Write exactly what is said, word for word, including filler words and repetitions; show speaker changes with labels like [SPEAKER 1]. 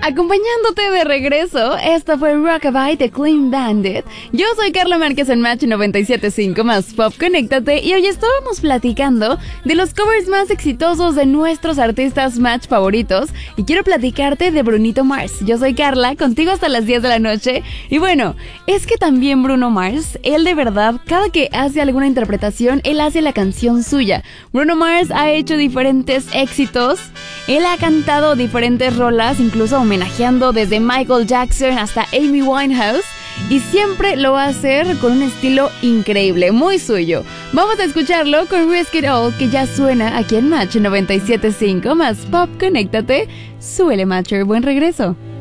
[SPEAKER 1] Acompañándote de regreso, esta fue Rockabye de Clean Bandit. Yo soy Carla Márquez en Match noventa y siete punto cinco más Pop, conéctate. Y hoy estábamos platicando de los covers más exitosos de nuestros artistas Match favoritos. Y quiero platicarte de Brunito Mars. Yo soy Carla, contigo hasta las diez de la noche. Y bueno, es que también Bruno Mars, él de verdad, cada que hace alguna interpretación, él hace la canción suya. Bruno Mars ha hecho diferentes éxitos. Él ha cantado diferentes rolas, incluso homenajeando desde Michael Jackson hasta Amy Winehouse, y siempre lo va a hacer con un estilo increíble, muy suyo. Vamos a escucharlo con Risk It All, que ya suena aquí en Match noventa y siete punto cinco más Pop, conéctate, súbele Matcher, buen regreso.